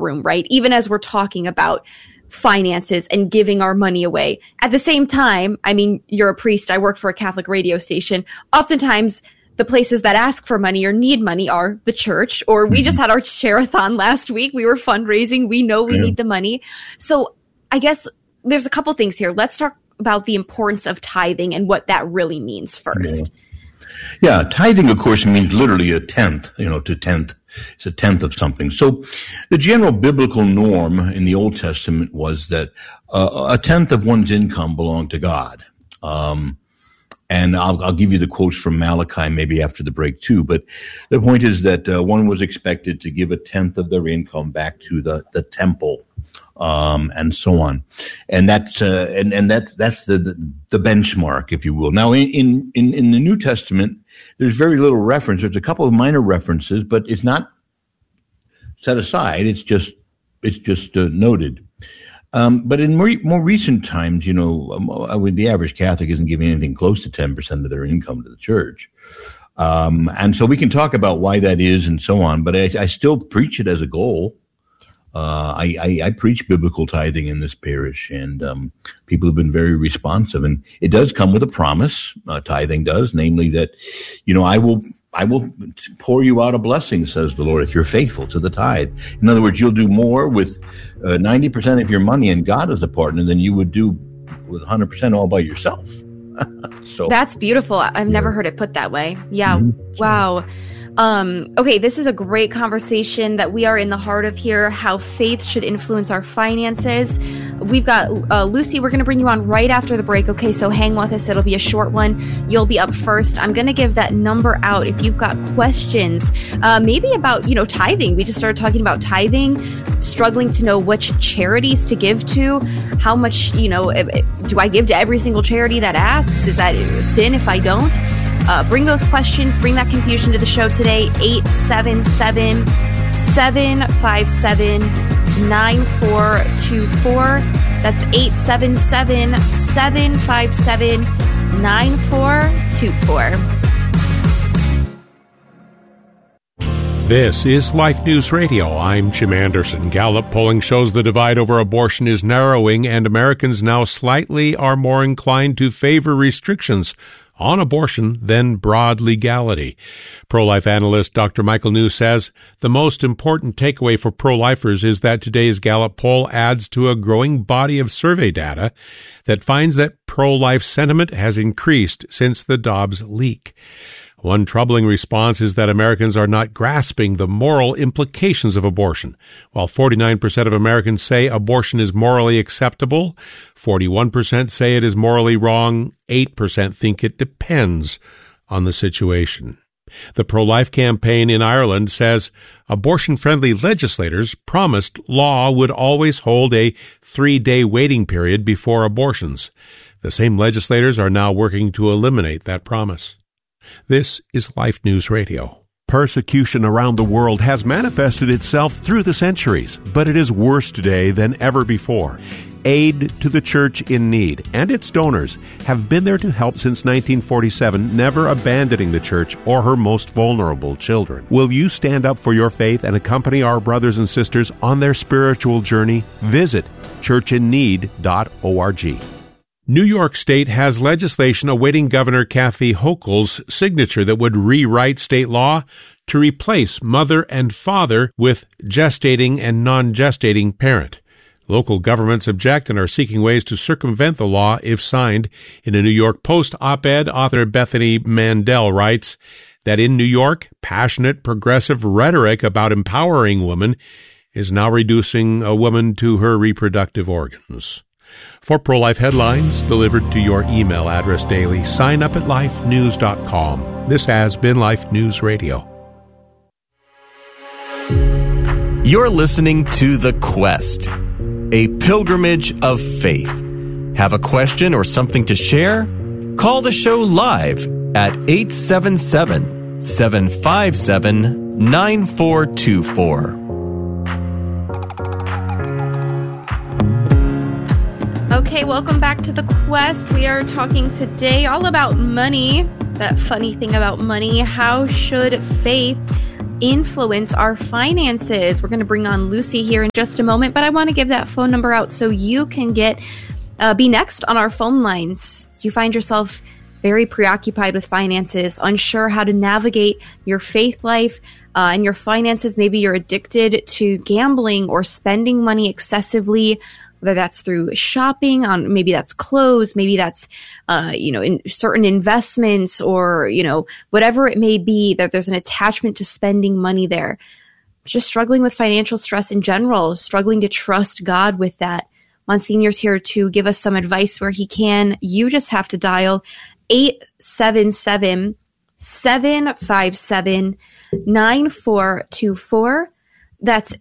courtroom, right? Even as we're talking about finances and giving our money away. At the same time, I mean, you're a priest, I work for a Catholic radio station. Oftentimes, the places that ask for money or need money are the church, or we just had our share-a-thon last week. We were fundraising. We know we need the money. So I guess there's a couple things here. Let's talk about the importance of tithing and what that really means first. Yeah, tithing, of course, means literally a tenth, to tenth. It's a tenth of something. So the general biblical norm in the Old Testament was that a tenth of one's income belonged to God. And I'll give you the quotes from Malachi maybe after the break too. But the point is that one was expected to give a tenth of their income back to the temple, and so on. And that's that's the benchmark, if you will. Now in the New Testament, there's very little reference. There's a couple of minor references, but it's not set aside. It's just noted. But in more recent times, the average Catholic isn't giving anything close to 10% of their income to the church. And so we can talk about why that is and so on, but I still preach it as a goal. I preach biblical tithing in this parish, and people have been very responsive. And it does come with a promise, tithing does, namely that, I will pour you out a blessing, says the Lord, if you're faithful to the tithe. In other words, you'll do more with 90% of your money and God as a partner than you would do with 100% all by yourself. So that's beautiful. I've never heard it put that way. Yeah. Mm-hmm. Wow. Okay, this is a great conversation that we are in the heart of here, how faith should influence our finances. We've got Lucy, we're going to bring you on right after the break. Okay, so hang with us. It'll be a short one. You'll be up first. I'm going to give that number out if you've got questions, maybe about, tithing. We just started talking about tithing, struggling to know which charities to give to, how much, do I give to every single charity that asks? Is that sin if I don't? Bring those questions, bring that confusion to the show today. 877-757-9424. That's 877-757-9424. This is Life News Radio. I'm Jim Anderson. Gallup polling shows the divide over abortion is narrowing, and Americans now slightly are more inclined to favor restrictions on abortion than broad legality. Pro-life analyst Dr. Michael New says the most important takeaway for pro-lifers is that today's Gallup poll adds to a growing body of survey data that finds that pro-life sentiment has increased since the Dobbs leak. One troubling response is that Americans are not grasping the moral implications of abortion. While 49% of Americans say abortion is morally acceptable, 41% say it is morally wrong, 8% think it depends on the situation. The Pro-Life Campaign in Ireland says abortion-friendly legislators promised law would always hold a 3-day waiting period before abortions. The same legislators are now working to eliminate that promise. This is Life News Radio. Persecution around the world has manifested itself through the centuries, but it is worse today than ever before. Aid to the Church in Need and its donors have been there to help since 1947, never abandoning the Church or her most vulnerable children. Will you stand up for your faith and accompany our brothers and sisters on their spiritual journey? Visit churchinneed.org. New York State has legislation awaiting Governor Kathy Hochul's signature that would rewrite state law to replace mother and father with gestating and non-gestating parent. Local governments object and are seeking ways to circumvent the law if signed. In a New York Post op-ed, author Bethany Mandel writes that in New York, passionate progressive rhetoric about empowering women is now reducing a woman to her reproductive organs. For pro-life headlines delivered to your email address daily, sign up at lifenews.com. This has been Life News Radio. You're listening to The Quest, a pilgrimage of faith. Have a question or something to share? Call the show live at 877-757-9424. Okay, welcome back to The Quest. We are talking today all about money, that funny thing about money. How should faith influence our finances? We're going to bring on Lucy here in just a moment, but I want to give that phone number out so you can be next on our phone lines. Do you find yourself very preoccupied with finances, unsure how to navigate your faith life and your finances? Maybe you're addicted to gambling or spending money excessively, whether that's through shopping on, maybe that's clothes, maybe that's, in certain investments or, whatever it may be, that there's an attachment to spending money there. Just struggling with financial stress in general, struggling to trust God with that. Monsignor's here to give us some advice where he can. You just have to dial 877-757-9424. That's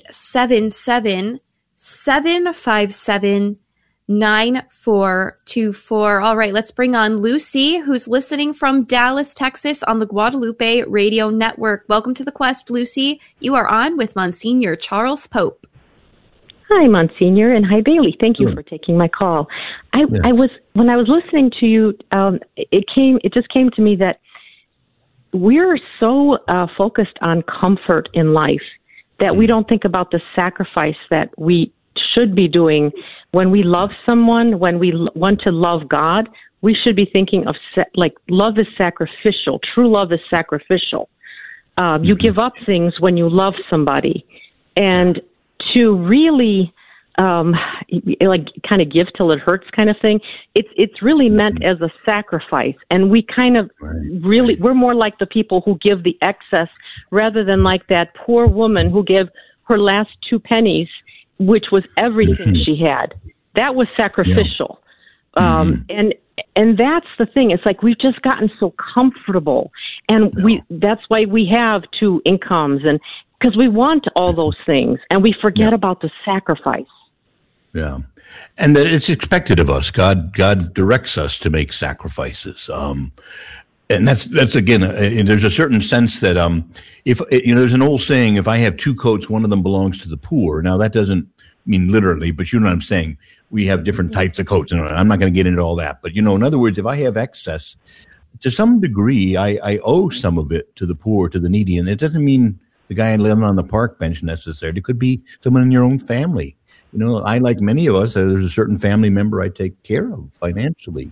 877-757-9424. All right, let's bring on Lucy, who's listening from Dallas, Texas on the Guadalupe Radio Network. Welcome to the Quest, Lucy. You are on with Monsignor Charles Pope. Hi, Monsignor, and hi, Bailey. Thank you for taking my call. When I was listening to you, it just came to me that we're so focused on comfort in life that we don't think about the sacrifice that we should be doing when we love someone, when we want to love God. We should be thinking of love is sacrificial. True love is sacrificial. You give up things when you love somebody, and to really kind of give till it hurts kind of thing. It's really meant as a sacrifice, and we kind of we're more like the people who give the excess rather than like that poor woman who gave her last 2 pennies, which was everything she had. That was sacrificial. And that's the thing. It's like we've just gotten so comfortable, and that's why we have 2 incomes, and because we want all those things, and we forget about the sacrifice. Yeah, and that it's expected of us. God directs us to make sacrifices. And that's again, there's a certain sense that if there's an old saying: if I have 2 coats, one of them belongs to the poor. Now that doesn't mean literally, but you know what I'm saying. We have different types of coats, and I'm not going to get into all that. But in other words, if I have excess, to some degree, I owe some of it to the poor, to the needy, and it doesn't mean the guy living on the park bench necessarily. It could be someone in your own family. I, like many of us, there's a certain family member I take care of financially,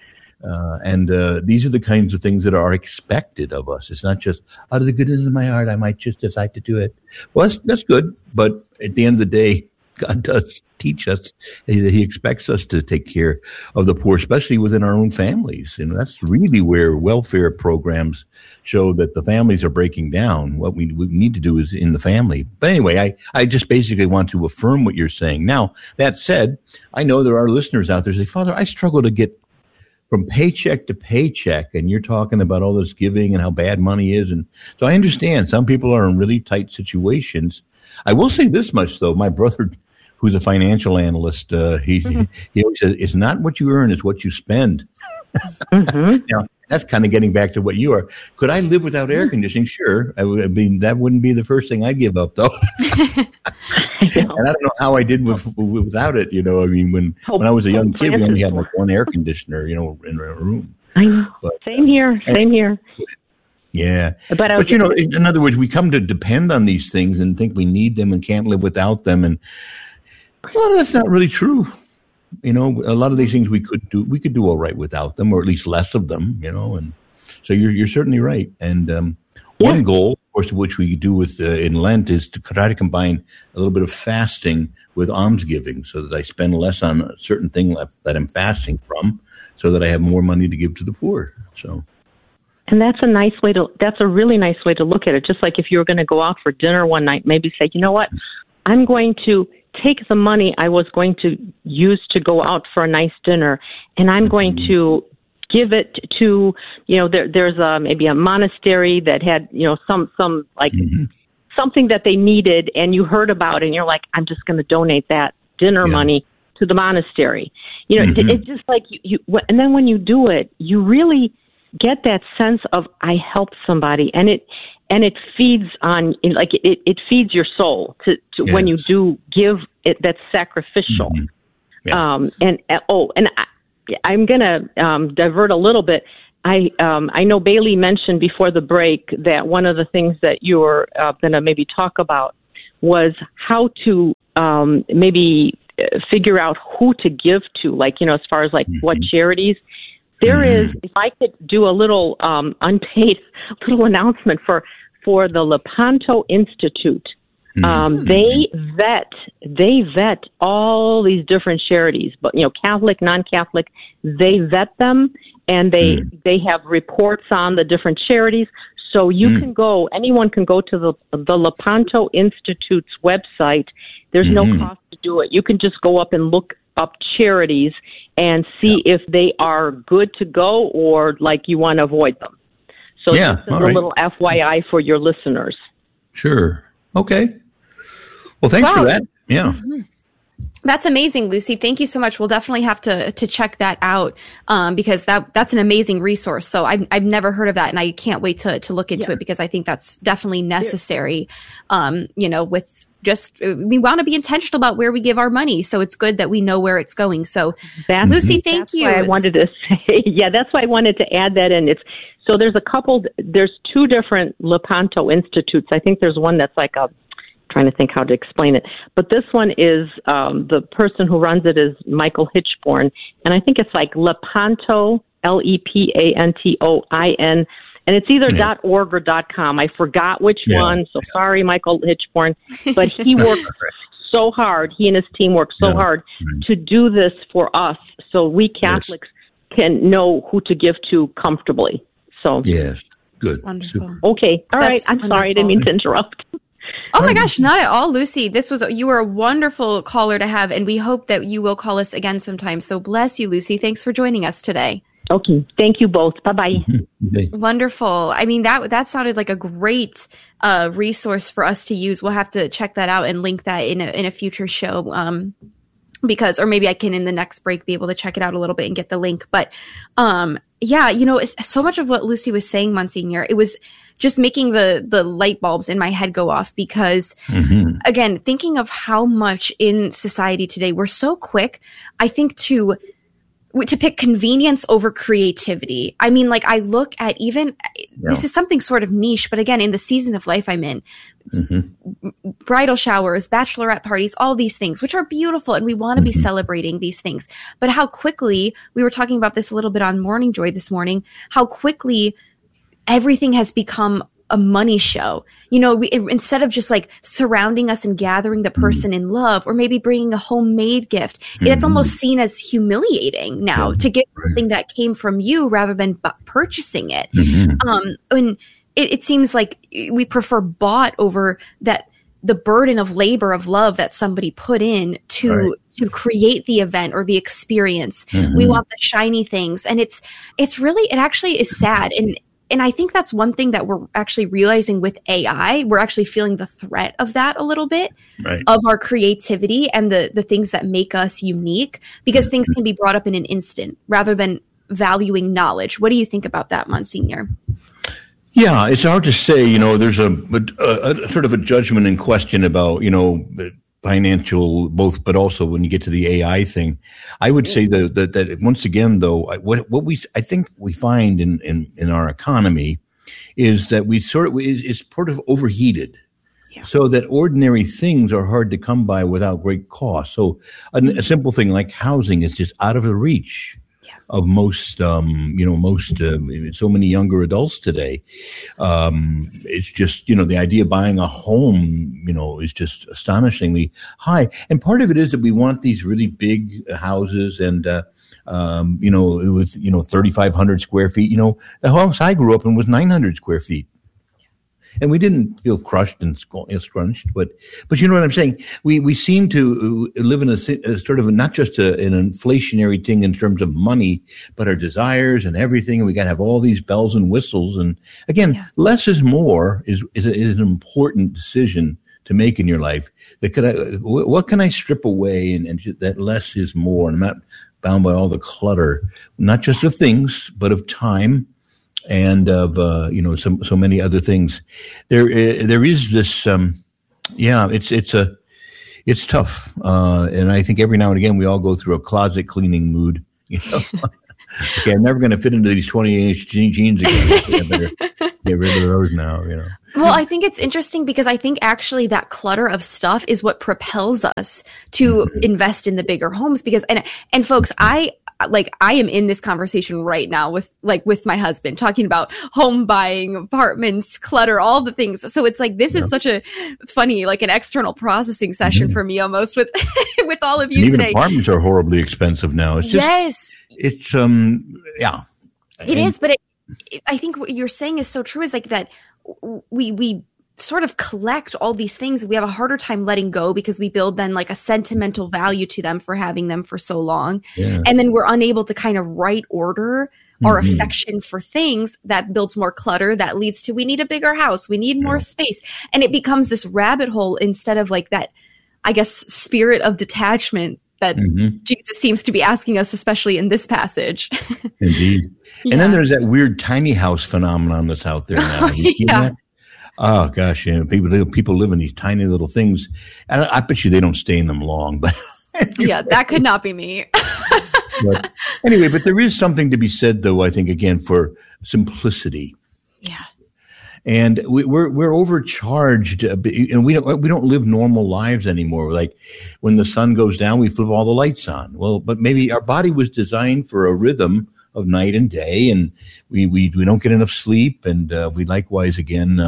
and these are the kinds of things that are expected of us. It's not just out of the goodness of my heart, I might just decide to do it. Well, that's good. But at the end of the day, God does teach us that he expects us to take care of the poor, especially within our own families. And that's really where welfare programs show that the families are breaking down. What we need to do is in the family. But anyway, I just basically want to affirm what you're saying. Now, that said, I know there are listeners out there who say, Father, I struggle to get from paycheck to paycheck, and you're talking about all this giving and how bad money is. And so I understand some people are in really tight situations. I will say this much, though. My brother, who's a financial analyst, he always says, it's not what you earn, it's what you spend. Now, that's kind of getting back to what you are. Could I live without air conditioning? Sure. That wouldn't be the first thing I'd give up, though. And I don't know how I did without it. When I was a young kid, we only had like 1 air conditioner, in a room. I know. But, Same here. Yeah. But in other words, we come to depend on these things and think we need them and can't live without them. And, well, that's not really true. A lot of these things we could do all right without them, or at least less of them, and so you're certainly right. And one goal, of course, which we do with in Lent is to try to combine a little bit of fasting with almsgiving, so that I spend less on a certain thing that I'm fasting from, so that I have more money to give to the poor. So. And that's a really nice way to look at it. Just like if you were going to go out for dinner one night, maybe say, you know what, I'm going to take the money I was going to use to go out for a nice dinner, and I'm going to give it to, there's maybe a monastery that had, some something that they needed, and you heard about it, and you're like, I'm just going to donate that dinner money to the monastery. It's just like and then when you do it, you really get that sense of I helped somebody, and it feeds on, it feeds your soul to when you do give it. That's sacrificial. I'm going to divert a little bit. I know Bailey mentioned before the break that one of the things that you were going to maybe talk about was how to maybe figure out who to give to, like, as far as like what charities. There is, if I could do a little unpaid little announcement for the Lepanto Institute. They vet all these different charities, but Catholic, non-Catholic, they vet them, and they have reports on the different charities. So you can go, anyone can go to the Lepanto Institute's website. There's no cost to do it. You can just go up and look up charities and see if they are good to go or like you want to avoid them. So this is a little FYI for your listeners. Sure. Okay. Well, thanks for that. Yeah. That's amazing, Lucy. Thank you so much. We'll definitely have to check that out because that's an amazing resource. So I've never heard of that, and I can't wait to look into it because I think that's definitely necessary. With just we want to be intentional about where we give our money, so it's good that we know where it's going. So, Lucy, thank you. Why I wanted to say, that's why I wanted to add that in. There's two different Lepanto Institutes. I think there's one that's like trying to think how to explain it. But this one is, the person who runs it is Michael Hitchborn. And I think it's like Lepanto, Lepantoin. And it's either .org or .com. I forgot which one. So sorry, Michael Hitchborn. But he worked so hard. He and his team worked so hard to do this for us so we Catholics can know who to give to comfortably. So yes, good. Wonderful. Super. Okay. All right. I'm sorry. I didn't mean to interrupt. Oh my gosh, not at all, Lucy. You were a wonderful caller to have, and we hope that you will call us again sometime. So bless you, Lucy. Thanks for joining us today. Okay. Thank you both. Bye-bye. Wonderful. I mean, that sounded like a great resource for us to use. We'll have to check that out and link that in a future show. Or maybe I can in the next break be able to check it out a little bit and get the link. But so much of what Lucy was saying, Monsignor, it was just making the light bulbs in my head go off because, again, thinking of how much in society today, we're so quick, I think, to pick convenience over creativity. I mean, like I look at this is something sort of niche, but again, in the season of life I'm in, bridal showers, bachelorette parties, all these things, which are beautiful. And we want to be celebrating these things. But how quickly, we were talking about this a little bit on Morning Joy this morning, how quickly everything has become a money show. Instead of just like surrounding us and gathering the person in love or maybe bringing a homemade gift, it's almost seen as humiliating now to get something that came from you rather than purchasing it. And it seems like we prefer bought over the burden of labor of love that somebody put in to create the event or the experience. We want the shiny things. And it actually is sad. And I think that's one thing that we're actually realizing with AI. We're actually feeling the threat of that a little bit, of our creativity and the things that make us unique, because things can be brought up in an instant rather than valuing knowledge. What do you think about that, Monsignor? Yeah, it's hard to say. There's a sort of a judgment and question about, financial both, but also when you get to the AI thing, I would say that once again, though, I think we find in our economy is that it's sort of overheated. So that ordinary things are hard to come by without great cost. So a simple thing like housing is just out of the reach of most so many younger adults today. It's just, the idea of buying a home, is just astonishingly high. And part of it is that we want these really big houses and, with 3,500 square feet. The house I grew up in was 900 square feet. And we didn't feel crushed and scrunched, but you know what I'm saying? We seem to live in a sort of not just an inflationary thing in terms of money, but our desires and everything. And we got to have all these bells and whistles. And again, less is more is an important decision to make in your life. What can I strip away and that less is more? And I'm not bound by all the clutter, not just of things, but of time. And of so many other things. There is this it's tough, and I think every now and again we all go through a closet cleaning mood. Okay, I'm never going to fit into these 20-inch jeans again. I better get rid of those now, Well, I think it's interesting because I think actually that clutter of stuff is what propels us to invest in the bigger homes because, and folks, I am in this conversation right now with my husband talking about home buying, apartments, clutter, all the things. So it's like, this is such a funny, like an external processing session for me almost with, with all of you and today. Even apartments are horribly expensive now. It's just, it's, yeah. It is, but I think what you're saying is so true is like that we sort of collect all these things. We have a harder time letting go because we build then like a sentimental value to them for having them for so long. Yeah. And then we're unable to kind of right order our affection for things. That builds more clutter that leads to, we need a bigger house. We need more space. And it becomes this rabbit hole instead of like that, I guess, spirit of detachment that Jesus seems to be asking us, especially in this passage. Indeed. Yeah. And then there's that weird tiny house phenomenon that's out there now. That? Oh gosh, people live in these tiny little things, and I bet you they don't stay in them long. But yeah, that could not be me. But anyway, but there is something to be said, though. I think again for simplicity. Yeah. And we're overcharged, and we don't live normal lives anymore. Like when the sun goes down, we flip all the lights on. Well, but maybe our body was designed for a rhythm of night and day, and we don't get enough sleep, and we likewise again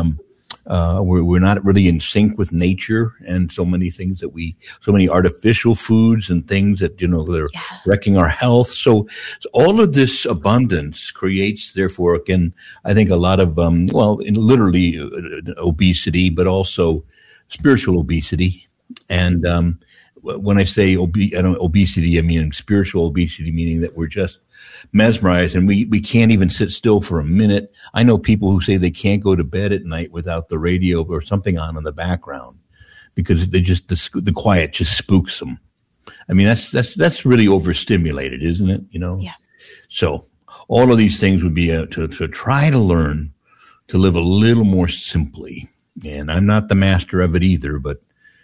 we're not really in sync with nature, and so many things so many artificial foods and things that they're wrecking our health. So all of this abundance creates, therefore, again, I think a lot of literally obesity, but also spiritual obesity. And when I say obesity, I mean spiritual obesity, meaning that we're just mesmerized and we can't even sit still for a minute. I know people who say they can't go to bed at night without the radio or something on in the background because the quiet just spooks them. I mean, that's really overstimulated, isn't it? Yeah. So all of these things would be to try to learn to live a little more simply. And I'm not the master of it either, but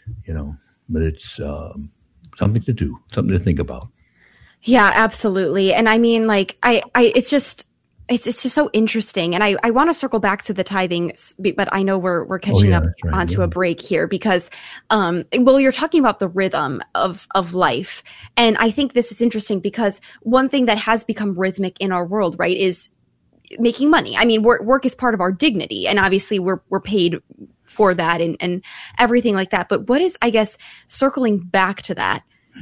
it's something to do, something to think about. Yeah, absolutely. And I mean, like, it's just so interesting. And I want to circle back to the tithing, but I know we're catching up onto a break here because, you're talking about the rhythm of life. And I think this is interesting because one thing that has become rhythmic in our world, right, is making money. I mean, work is part of our dignity, and obviously we're paid for that and everything like that. But what is, I guess, circling back to that,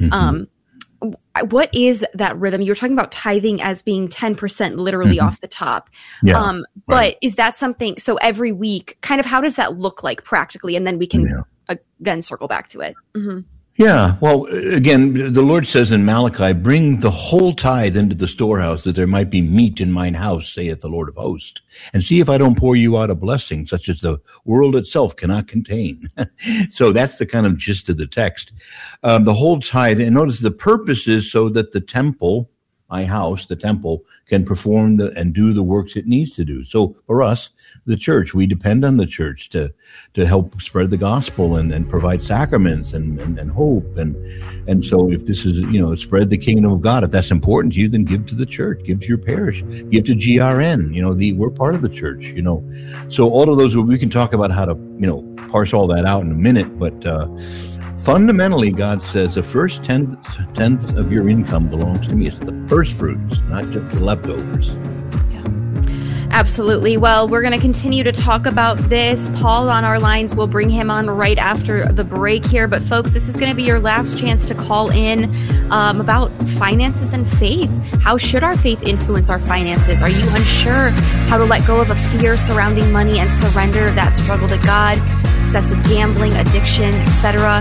what is that rhythm? You're talking about tithing as being 10% literally off the top. Yeah, but is that something, so every week, kind of how does that look like practically? And then we can then circle back to it. Mm-hmm. Yeah. Well, again, the Lord says in Malachi, bring the whole tithe into the storehouse that there might be meat in mine house, saith the Lord of hosts, and see if I don't pour you out a blessing such as the world itself cannot contain. So that's the kind of gist of the text. The whole tithe, and notice the purpose is so that the temple, my house, the temple, can perform and do the works it needs to do. So for us, the church, we depend on the church to help spread the gospel and provide sacraments and hope. And so if this is, spread the kingdom of God, if that's important to you, then give to the church, give to your parish, give to GRN. We're part of the church, So all of those, we can talk about how to, parse all that out in a minute, but, fundamentally, God says the first tenth of your income belongs to me. It's the first fruits, not just the leftovers. Yeah, absolutely. Well, we're going to continue to talk about this. Paul on our lines. We'll bring him on right after the break here. But folks, this is going to be your last chance to call in about finances and faith. How should our faith influence our finances? Are you unsure how to let go of a fear surrounding money and surrender that struggle to God? Excessive gambling, addiction, etc.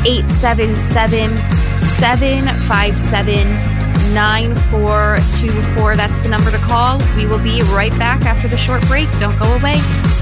877-757-9424. That's the number to call. We will be right back after the short break. Don't go away.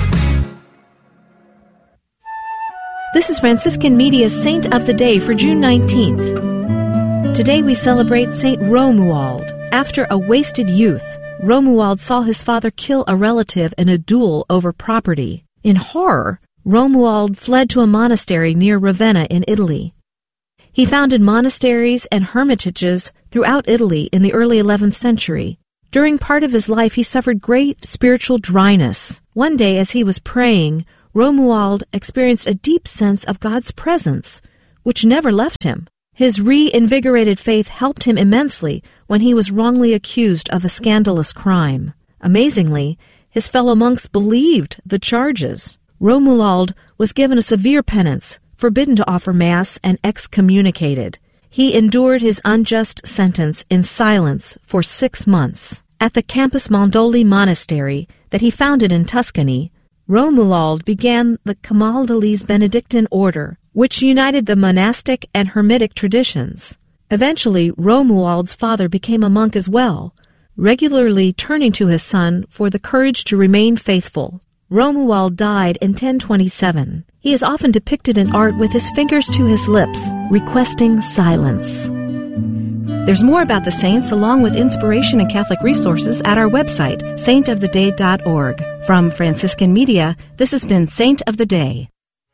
This is Franciscan Media's Saint of the Day for June 19th. Today we celebrate Saint Romuald. After a wasted youth, Romuald saw his father kill a relative in a duel over property. In horror, Romuald fled to a monastery near Ravenna in Italy. He founded monasteries and hermitages throughout Italy in the early 11th century, During part of his life, he suffered great spiritual dryness. One day, as he was praying, Romuald experienced a deep sense of God's presence, which never left him. His reinvigorated faith helped him immensely when he was wrongly accused of a scandalous crime. Amazingly, his fellow monks believed the charges. Romuald was given a severe penance, forbidden to offer Mass, and excommunicated. He endured his unjust sentence in silence for 6 months. At the Campus Mondoli monastery that he founded in Tuscany, Romuald began the Camaldolese Benedictine order, which united the monastic and hermitic traditions. Eventually, Romuald's father became a monk as well, regularly turning to his son for the courage to remain faithful. Romuald died in 1027. He is often depicted in art with his fingers to his lips, requesting silence. There's more about the saints along with inspiration and Catholic resources at our website, saintoftheday.org. From Franciscan Media, this has been Saint of the Day.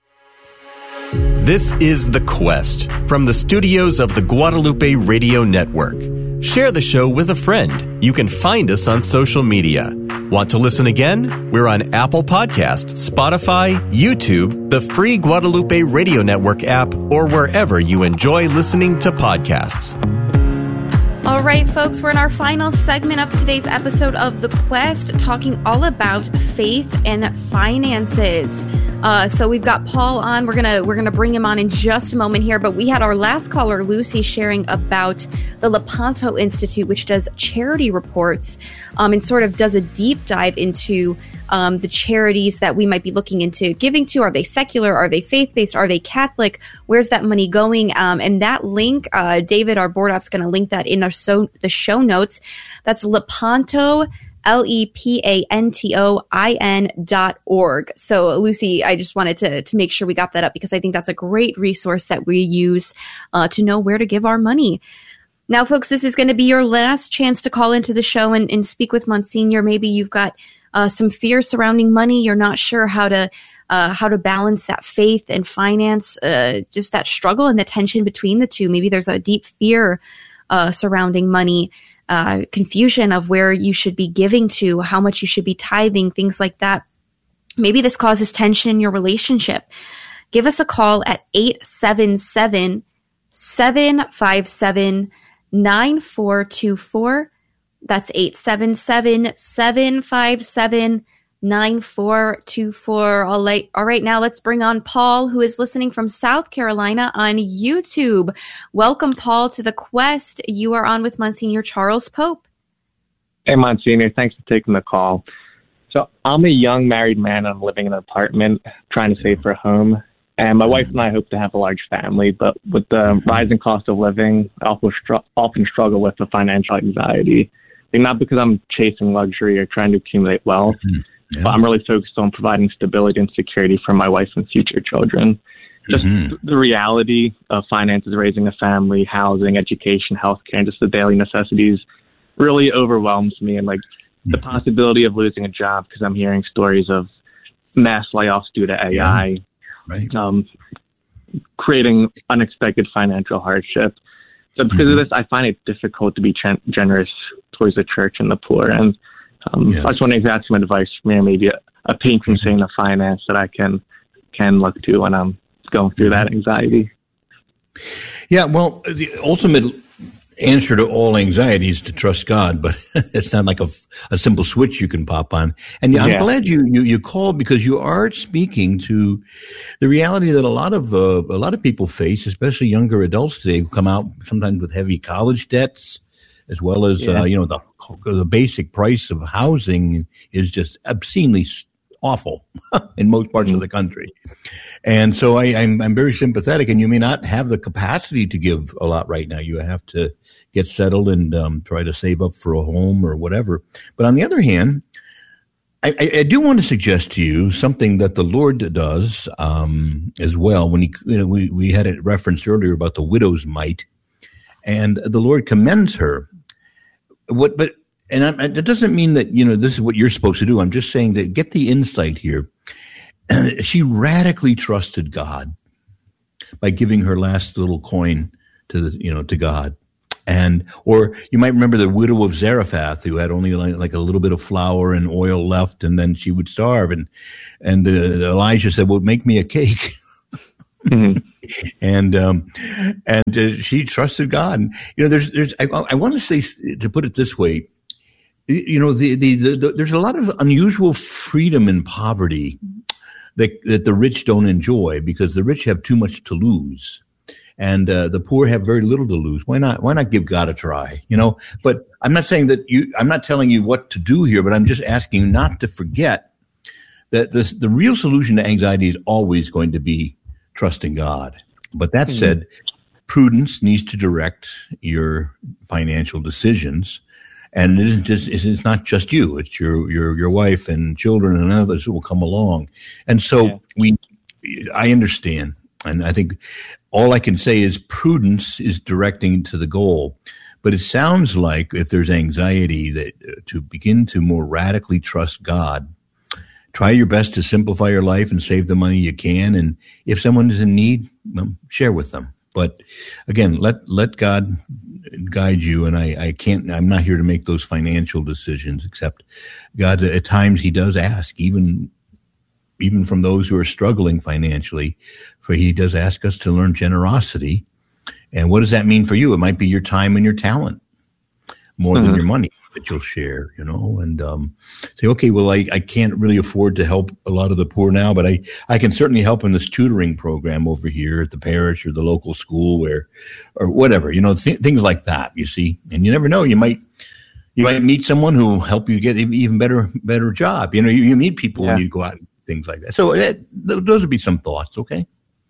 This is The Quest from the studios of the Guadalupe Radio Network. Share the show with a friend. You can find us on social media. Want to listen again? We're on Apple Podcasts, Spotify, YouTube, the free Guadalupe Radio Network app, or wherever you enjoy listening to podcasts. All right, folks, we're in our final segment of today's episode of The Quest, talking all about faith and finances. So we've got Paul on. We're gonna bring him on in just a moment here. But we had our last caller, Lucy, sharing about the Lepanto Institute, which does charity reports and sort of does a deep dive into the charities that we might be looking into giving to. Are they secular? Are they faith-based? Are they Catholic? Where's that money going? And that link, David, our board op's going to link that in the show notes. That's Lepanto, LEPANTOIN.org. So, Lucy, I just wanted to make sure we got that up because I think that's a great resource that we use to know where to give our money. Now, folks, this is going to be your last chance to call into the show and speak with Monsignor. Maybe you've got some fear surrounding money. You're not sure how to balance that faith and finance, just that struggle and the tension between the two. Maybe there's a deep fear surrounding money. Confusion of where you should be giving to, how much you should be tithing, things like that. Maybe this causes tension in your relationship. Give us a call at 877-757-9424. That's 877-757-9424. All right, now let's bring on Paul, who is listening from South Carolina on YouTube. Welcome, Paul, to The Quest. You are on with Monsignor Charles Pope. Hey, Monsignor. Thanks for taking the call. So I'm a young married man. I'm living in an apartment, trying to save for a home. And my wife and I hope to have a large family. But with the rising cost of living, I often struggle with the financial anxiety. Not because I'm chasing luxury or trying to accumulate wealth, but I'm really focused on providing stability and security for my wife and future children. Just the reality of finances, raising a family, housing, education, healthcare, and just the daily necessities really overwhelms me. And like the possibility of losing a job because I'm hearing stories of mass layoffs due to AI, creating unexpected financial hardship. So because of this, I find it difficult to be generous towards the church and the poor. And I just want to ask some advice from you, maybe a patron saint of finance that I can look to when I'm going through that anxiety. Yeah, well, the ultimate answer to all anxiety is to trust God, but it's not like a simple switch you can pop on. And I'm glad you called because you are speaking to the reality that a lot of people face, especially younger adults today, who come out sometimes with heavy college debts, as well as the basic price of housing is just obscenely awful in most parts of the country. And so I'm very sympathetic, and you may not have the capacity to give a lot right now. You have to get settled and try to save up for a home or whatever. But on the other hand, I do want to suggest to you something that the Lord does as well. When we had it referenced earlier about the widow's mite, and the Lord commends her. And that doesn't mean that, this is what you're supposed to do. I'm just saying that get the insight here. She radically trusted God by giving her last little coin to God. Or you might remember the widow of Zarephath, who had only like a little bit of flour and oil left, and then she would starve. And Elijah said, well, make me a cake. Mm-hmm. And she trusted God. And, I want to say, to put it this way, there's a lot of unusual freedom in poverty that the rich don't enjoy, because the rich have too much to lose. And the poor have very little to lose. Why not give God a try? But I'm not saying that I'm not telling you what to do here, but I'm just asking you not to forget that the real solution to anxiety is always going to be trusting God. But that said, prudence needs to direct your financial decisions. And it's not just you. It's your wife and children and others who will come along. And so I understand. And I think all I can say is prudence is directing to the goal. But it sounds like if there's anxiety, that to begin to more radically trust God, try your best to simplify your life and save the money you can. And if someone is in need, share with them. But again, let God guide you. And I'm not here to make those financial decisions, except God, at times he does ask, even from those who are struggling financially, for he does ask us to learn generosity. And what does that mean for you? It might be your time and your talent more than your money that you'll share, and say, okay, well, I can't really afford to help a lot of the poor now, but I can certainly help in this tutoring program over here at the parish or the local school or whatever, things like that, you see. And you never know, you might meet someone who will help you get an even better job. You meet people when you go out, things like that. So those would be some thoughts, okay?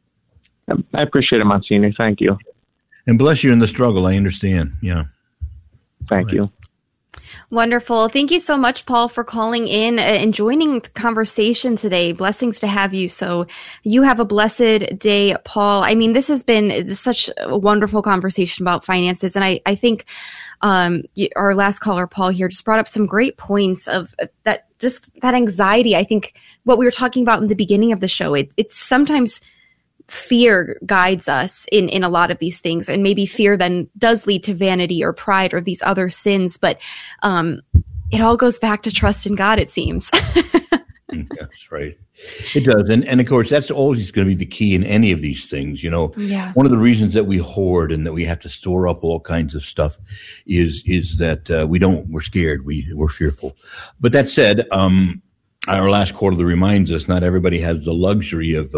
I appreciate it, Monsignor. Thank you. And bless you in the struggle. I understand. Yeah. Thank you. Wonderful. Thank you so much, Paul, for calling in and joining the conversation today. Blessings to have you. So you have a blessed day, Paul. I mean, this has been such a wonderful conversation about finances. And I think our last caller, Paul, here just brought up some great points of that anxiety. I think what we were talking about in the beginning of the show, it's sometimes fear guides us in a lot of these things, and maybe fear then does lead to vanity or pride or these other sins, but it all goes back to trust in God, it seems. That's right. It does. And of course, that's always going to be the key in any of these things. One of the reasons that we hoard and that we have to store up all kinds of stuff is that we're scared. We're fearful. But that said, our last quarterly reminds us not everybody has the luxury of,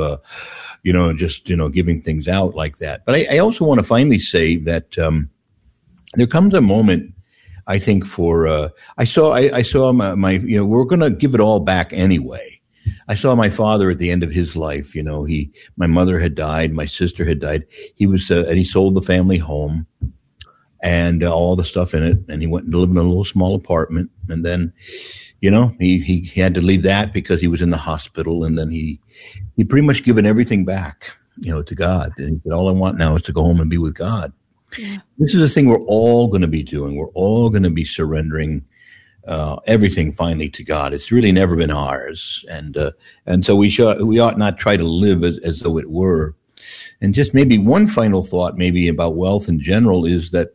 giving things out like that. But I also want to finally say that there comes a moment, I think, I saw my we're going to give it all back anyway. I saw my father at the end of his life. My mother had died, my sister had died. He was, and he sold the family home and all the stuff in it, and he went to live in a little small apartment, and then. He had to leave that because he was in the hospital, and then he pretty much given everything back, to God. And he said, all I want now is to go home and be with God. Yeah. This is the thing we're all going to be doing. We're all going to be surrendering everything finally to God. It's really never been ours. And so we ought not try to live as though it were. And just maybe one final thought maybe about wealth in general is that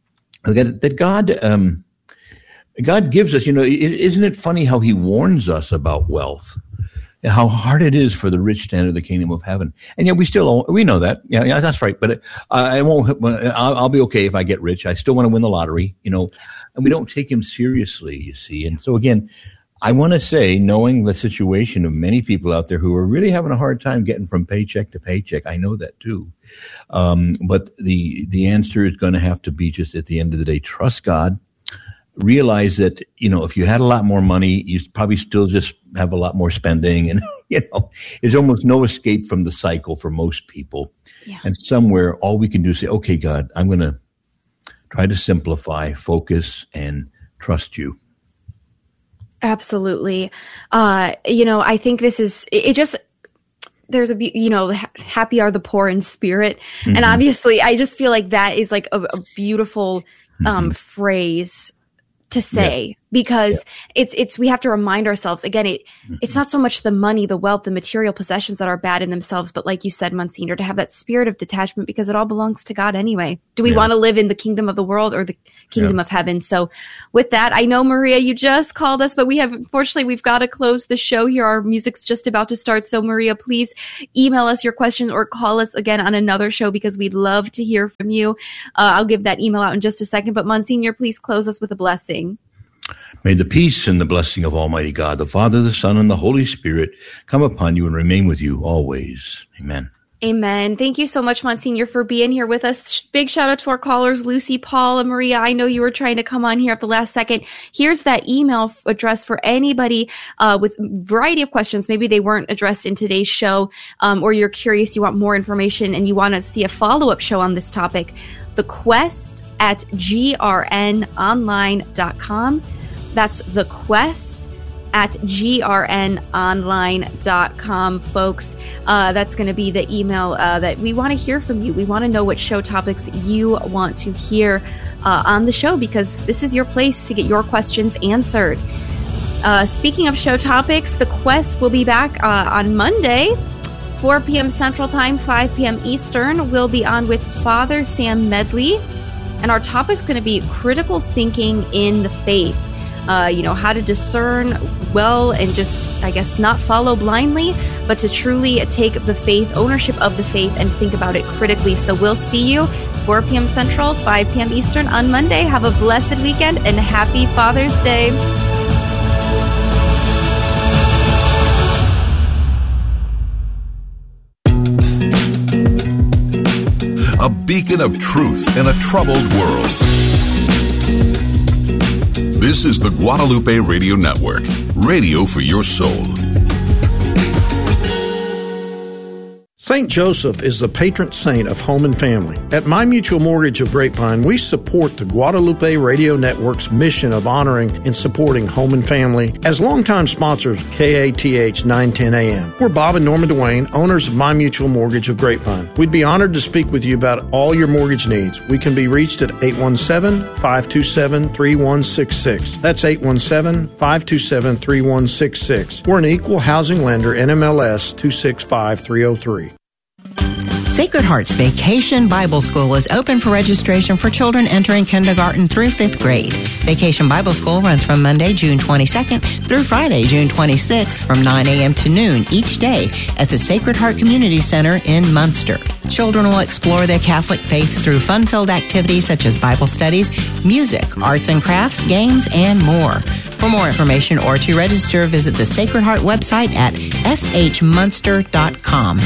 God gives us, isn't it funny how he warns us about wealth, how hard it is for the rich to enter the kingdom of heaven. And yet we know that. Yeah, that's right. But I'll be okay if I get rich. I still want to win the lottery, and we don't take him seriously, you see. And so again, I want to say, knowing the situation of many people out there who are really having a hard time getting from paycheck to paycheck, I know that too. But the answer is going to have to be just at the end of the day, trust God. Realize that, if you had a lot more money, you probably still just have a lot more spending. And, there's almost no escape from the cycle for most people. Yeah. And somewhere all we can do is say, okay, God, I'm going to try to simplify, focus, and trust you. Absolutely. I think this is, there's happy are the poor in spirit. Mm-hmm. And obviously I just feel like that is like a beautiful, phrase to say, because we have to remind ourselves again, it's not so much the money, the wealth, the material possessions that are bad in themselves, but like you said, Monsignor, to have that spirit of detachment because it all belongs to God anyway. Do we want to live in the kingdom of the world or the kingdom of heaven? So with that, I know, Maria, you just called us, but unfortunately, we've got to close the show here. Our music's just about to start. So Maria, please email us your questions or call us again on another show because we'd love to hear from you. I'll give that email out in just a second, but Monsignor, please close us with a blessing. May the peace and the blessing of Almighty God, the Father, the Son, and the Holy Spirit come upon you and remain with you always. Amen. Amen. Thank you so much, Monsignor, for being here with us. Big shout out to our callers, Lucy, Paul, and Maria. I know you were trying to come on here at the last second. Here's that email address for anybody with a variety of questions. Maybe they weren't addressed in today's show, or you're curious, you want more information, and you want to see a follow-up show on this topic. thequest@grnonline.com. That's thequest@grnonline.com, folks. That's going to be the email that we want to hear from you. We want to know what show topics you want to hear on the show because this is your place to get your questions answered. Speaking of show topics, The Quest will be back on Monday, 4 p.m. Central Time, 5 p.m. Eastern. We'll be on with Father Sam Medley, and our topic's going to be critical thinking in the faith. How to discern well and just, I guess, not follow blindly, but to truly take the faith, ownership of the faith, and think about it critically. So we'll see you 4 p.m. Central, 5 p.m. Eastern on Monday. Have a blessed weekend and happy Father's Day. A beacon of truth in a troubled world. This is the Guadalupe Radio Network, radio for your soul. St. Joseph is the patron saint of home and family. At My Mutual Mortgage of Grapevine, we support the Guadalupe Radio Network's mission of honoring and supporting home and family as longtime sponsors of KATH 910 AM. We're Bob and Norma Duane, owners of My Mutual Mortgage of Grapevine. We'd be honored to speak with you about all your mortgage needs. We can be reached at 817-527-3166. That's 817-527-3166. We're an equal housing lender, NMLS 265303. Sacred Heart's Vacation Bible School is open for registration for children entering kindergarten through 5th grade. Vacation Bible School runs from Monday, June 22nd through Friday, June 26th from 9 a.m. to noon each day at the Sacred Heart Community Center in Munster. Children will explore their Catholic faith through fun-filled activities such as Bible studies, music, arts and crafts, games, and more. For more information or to register, visit the Sacred Heart website at shmunster.com.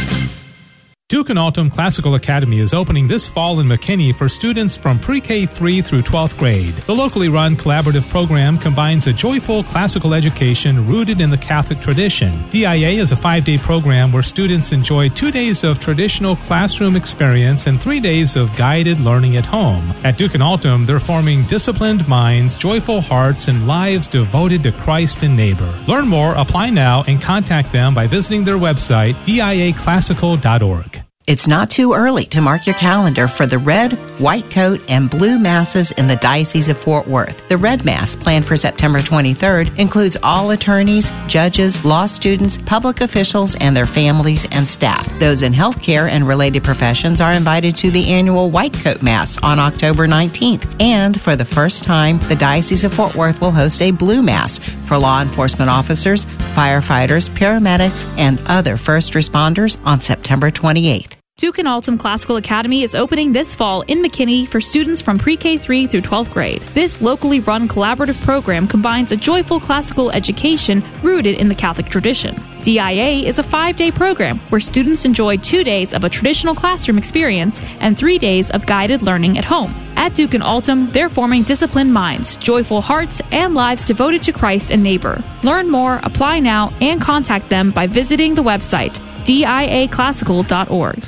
Duke and Altum Classical Academy is opening this fall in McKinney for students from pre-K 3 through 12th grade. The locally run collaborative program combines a joyful classical education rooted in the Catholic tradition. DIA is a 5-day program where students enjoy 2 days of traditional classroom experience and 3 days of guided learning at home. At Duke and Altum, they're forming disciplined minds, joyful hearts, and lives devoted to Christ and neighbor. Learn more, apply now, and contact them by visiting their website, diaclassical.org. It's not too early to mark your calendar for the red, white coat, and blue masses in the Diocese of Fort Worth. The red mass, planned for September 23rd, includes all attorneys, judges, law students, public officials, and their families and staff. Those in healthcare and related professions are invited to the annual white coat mass on October 19th. And for the first time, the Diocese of Fort Worth will host a blue mass for law enforcement officers, firefighters, paramedics, and other first responders on September 28th. Duke and Altum Classical Academy is opening this fall in McKinney for students from pre-K 3 through 12th grade. This locally run collaborative program combines a joyful classical education rooted in the Catholic tradition. DIA is a 5-day program where students enjoy 2 days of a traditional classroom experience and 3 days of guided learning at home. At Duke and Altum, they're forming disciplined minds, joyful hearts, and lives devoted to Christ and neighbor. Learn more, apply now, and contact them by visiting the website, diaclassical.org.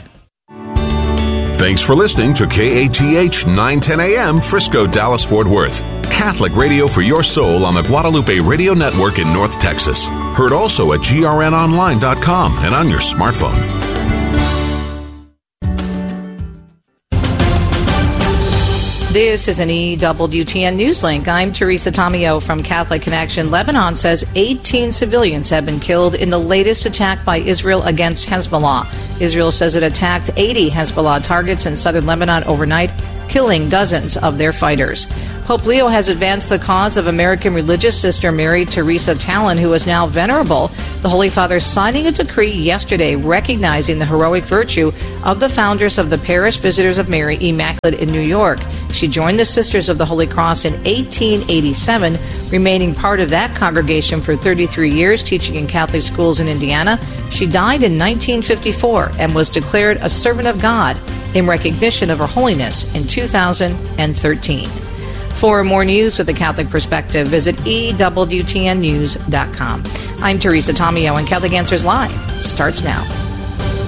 Thanks for listening to KATH 910 AM, Frisco, Dallas, Fort Worth. Catholic radio for your soul on the Guadalupe Radio Network in North Texas. Heard also at grnonline.com and on your smartphone. This is an EWTN News Link. I'm Teresa Tomeo from Catholic Connection. Lebanon says 18 civilians have been killed in the latest attack by Israel against Hezbollah. Israel says it attacked 80 Hezbollah targets in southern Lebanon overnight, killing dozens of their fighters. Pope Leo has advanced the cause of American religious sister Mary Teresa Tallon, who is now venerable. The Holy Father signing a decree yesterday recognizing the heroic virtue of the founders of the Parish Visitors of Mary Immaculate in New York. She joined the Sisters of the Holy Cross in 1887, remaining part of that congregation for 33 years, teaching in Catholic schools in Indiana. She died in 1954 and was declared a servant of God in recognition of her holiness in 2013. For more news with the Catholic perspective, visit EWTNnews.com. I'm Teresa Tomeo, and Catholic Answers Live starts now.